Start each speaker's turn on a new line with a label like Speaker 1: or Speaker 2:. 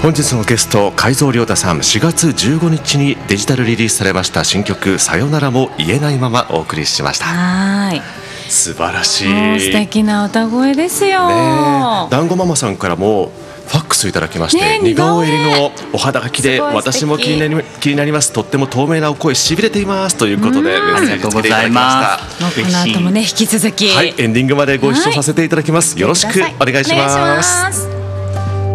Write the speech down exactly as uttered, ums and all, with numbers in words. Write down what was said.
Speaker 1: 本日のゲスト海蔵亮太さん、しがつじゅうごにちにデジタルリリースされました新曲さよならも言えないままお送りしました。
Speaker 2: はい、
Speaker 1: 素晴らしい、
Speaker 2: もう素敵な歌声ですよ、
Speaker 1: ね、団子ママさんからもファックスいただきまして、ね、似顔絵入りのお肌書きで私も気になり、気になります、とっても透明なお声しびれていますということでメッセージつけていただきました。
Speaker 2: この後もね引き続き、
Speaker 1: はい、エンディングまでご一緒させていただきます。よろしくお願いします。